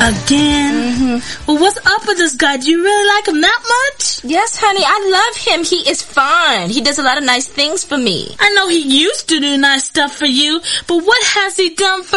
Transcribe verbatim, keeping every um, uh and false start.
Again? Mm-hmm. Well, what's up with this guy? Do you really like him that much? Yes, honey, I love him. He is fine. He does a lot of nice things for me. I know he used to do nice stuff for you, but what has he done for